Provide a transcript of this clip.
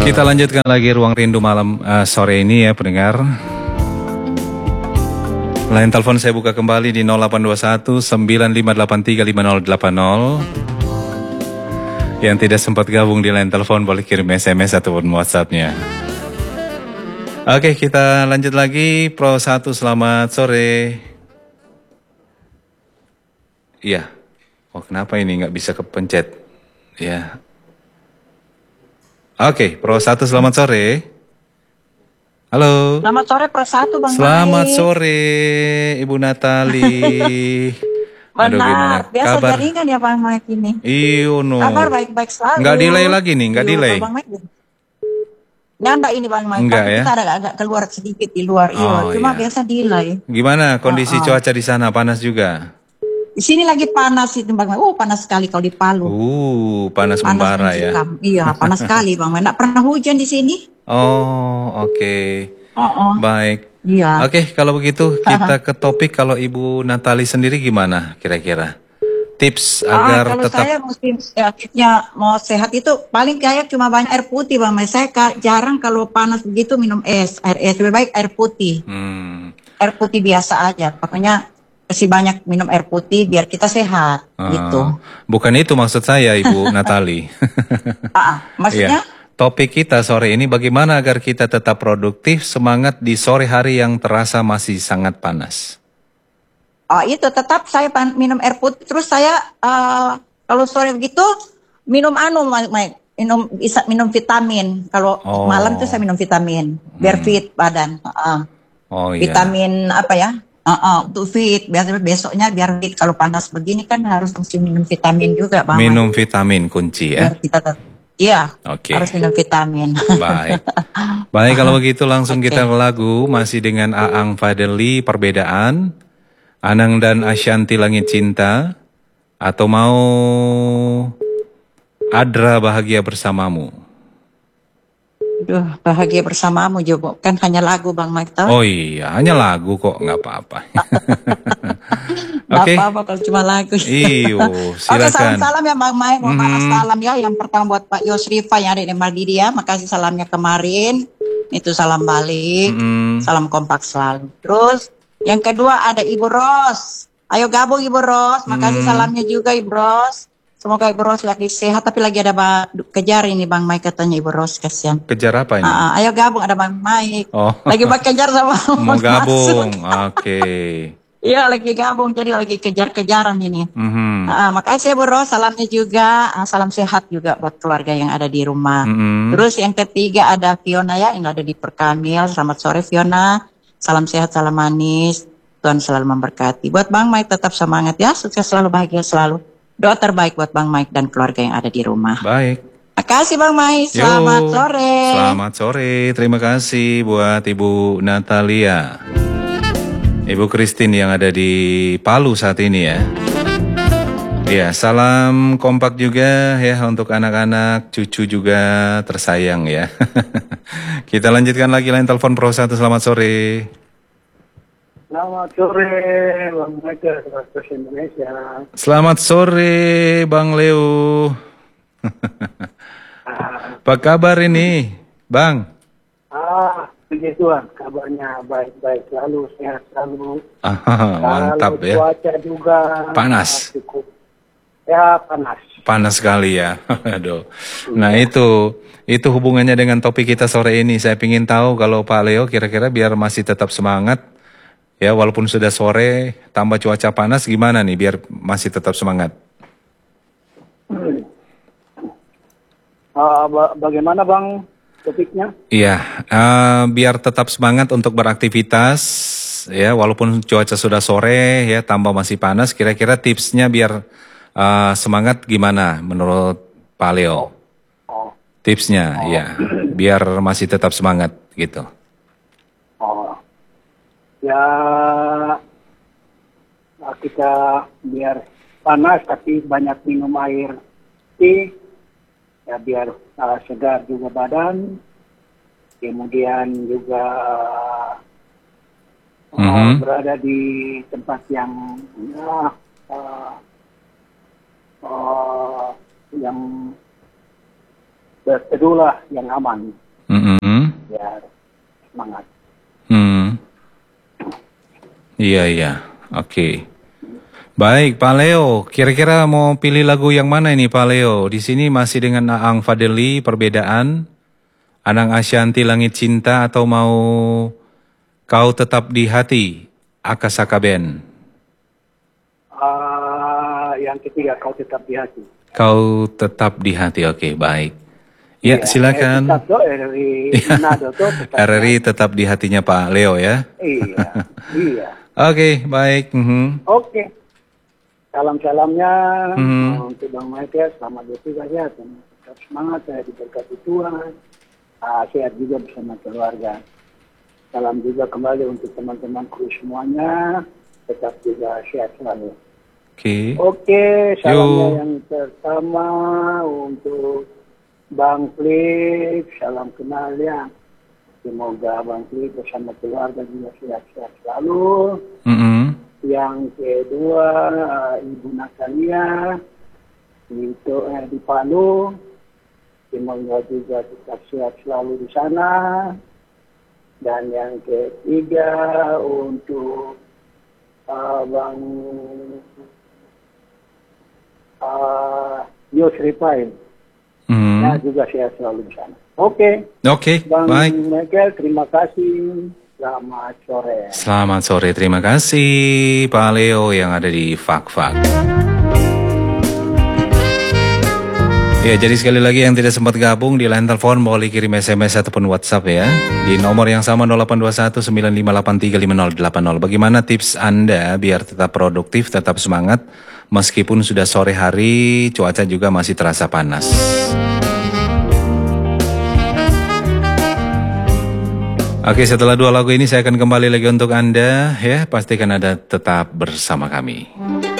Kita lanjutkan lagi Ruang Rindu malam sore ini ya pendengar. Line telepon saya buka kembali di 0821 9583 5080. Yang tidak sempat gabung di line telepon boleh kirim SMS ataupun WhatsApp-nya. Oke, kita lanjut lagi. Pro 1, selamat sore. Iya. Oh, kenapa ini nggak bisa kepencet? Ya. Oke, Pro 1, selamat sore. Halo. Selamat sore Pro 1 Bang Selamat Mike. sore Ibu Natali. Aduh, gimana Benar, biasa kabar? jaringan ya Bang Mike ini. Iyo no. Kabar baik-baik selalu. Nggak delay lagi nih, nggak delay. Bang Mike. Nyanda ini Bang Mike, Enggak tapi ya? kita agak keluar sedikit di luar. Cuma iya. biasa delay. Gimana kondisi cuaca di sana? Panas juga? Di sini lagi panas itu Bang Mike. Oh, panas sekali kalau di Palu. Panas membara ya. Iya, panas sekali Bang Mike. Nggak pernah hujan di sini. Oh, oke. Baik. Iya. Oke, kalau begitu kita ke topik. Kalau Ibu Natali sendiri gimana kira-kira? Tips agar kalau tetap... saya mesti tipsnya mau sehat itu paling kayak cuma banyak air putih Bang Mike. Saya jarang kalau panas begitu minum air es. Lebih baik air putih. Air putih biasa aja. Pokoknya masih banyak minum air putih biar kita sehat gitu. Bukan itu maksud saya Ibu Natali. Maksudnya? Iya. Topik kita sore ini bagaimana agar kita tetap produktif, semangat di sore hari yang terasa masih sangat panas. Itu tetap saya minum air putih. Terus saya kalau sore begitu minum minum vitamin. Kalau malam tuh saya minum vitamin biar fit badan. Vitamin apa ya? Untuk fit. Biasanya besoknya biar fit. Kalau panas begini kan harus mesti minum vitamin juga, Bang. Minum vitamin kunci ya. Biar kita iya, harus minum vitamin. Baik, kalau begitu langsung kita ke lagu. Masih dengan Aang Fadeli, Perbedaan, Anang dan Ashanti, Langit Cinta, atau mau Adra, Bahagia Bersamamu. Aduh, Bahagia Bersamamu juga kan hanya lagu Bang Mike tahu? Oh iya, hanya lagu kok, nggak apa-apa. Nggak apa-apa kalau cuma lagu. Iyo, silakan. Salam-salam ya Bang Mike. Mau balas salam ya. Yang pertama buat Pak Yosrifa yang ada di Mardidi ya. Makasih salamnya kemarin. Itu salam balik. Salam kompak selalu. Terus yang kedua ada Ibu Ros. Ayo gabung Ibu Ros. Makasih salamnya juga Ibu Ros. Semoga Ibu Ros lagi sehat. Tapi lagi ada kejar ini Bang Mike katanya Ibu Ros, kasihan. Kejar apa ini? Ayo gabung ada Bang Mike. Lagi kejar sama mau gabung. Oke. Iya lagi gabung, jadi lagi kejar-kejaran ini. Makasih Bu Ros, salamnya juga, salam sehat juga buat keluarga yang ada di rumah. Terus yang ketiga ada Fiona ya, yang ada di Perkamil. Selamat sore Fiona, salam sehat, salam manis, Tuhan selalu memberkati. Buat Bang Mike tetap semangat ya, sukses selalu, bahagia selalu. Doa terbaik buat Bang Mike dan keluarga yang ada di rumah. Baik. Makasih Bang Mike, selamat sore. Selamat sore, terima kasih buat Ibu Natalia. Ibu Christine yang ada di Palu saat ini ya. Ya, salam kompak juga ya untuk anak-anak, cucu juga tersayang ya. Kita lanjutkan lagi line telepon Pro 1, selamat sore. Selamat sore Bang Michael, Terus Indonesia. Selamat sore Bang Leo. Apa kabar ini, Bang? Puji Tuhan, kabarnya baik-baik selalu, sehat selalu. Mantap ya. Cuaca juga panas. Cukup. Ya panas. Panas sekali ya. Aduh. Nah itu hubungannya dengan topik kita sore ini. Saya ingin tahu kalau Pak Leo kira-kira biar masih tetap semangat ya walaupun sudah sore tambah cuaca panas gimana nih biar masih tetap semangat. Bagaimana Bang? Topiknya? Iya, biar tetap semangat untuk beraktivitas ya walaupun cuaca sudah sore ya tambah masih panas, kira-kira tipsnya biar semangat gimana menurut Pak Leo? Tipsnya ya biar masih tetap semangat gitu. Ya kita biar panas tapi banyak minum air putih ya biar segar juga badan, kemudian juga berada di tempat yang yang berteduhlah yang aman. Biar semangat. Iya. Oke. Baik, Pak Leo. Kira-kira mau pilih lagu yang mana ini, Pak Leo? Di sini masih dengan Aang Fadeli, Perbedaan, Anang Ashanti, Langit Cinta, atau mau Kau Tetap di Hati, Akasaka Band? Yang ketiga, Kau Tetap di Hati. Kau Tetap di Hati, oke, baik. Ya, silakan. RRI tetap di hatinya Pak Leo ya. Iya. Oke, baik. Oke. Salam-salamnya untuk Bang Michael, selamat bertugas ya. Tetap semangat, saya diberkati Tuhan. Sehat juga bersama keluarga. Salam juga kembali untuk teman-teman kru semuanya. Tetap juga sehat selalu. Oke, salamnya yang pertama untuk Bang Flip, salam kenal ya. Semoga Bang Flip bersama keluarga juga sehat-sehat selalu. Yang kedua, Ibu Natalia di Palu. Semoga juga tetap sehat selalu di sana. Dan yang ketiga untuk Bang Yos Ripain. Ya, juga sehat selalu di sana. Oke, Bang Michael, terima kasih. Selamat sore. Selamat sore, terima kasih Pak Leo yang ada di Fak-Fak. Ya, jadi sekali lagi yang tidak sempat gabung di line telepon boleh kirim SMS ataupun WhatsApp ya. Di nomor yang sama 0821 9583 5080. Bagaimana tips Anda biar tetap produktif, tetap semangat meskipun sudah sore hari, cuaca juga masih terasa panas. Oke, setelah 2 lagu ini saya akan kembali lagi untuk Anda ya. Pastikan Anda tetap bersama kami.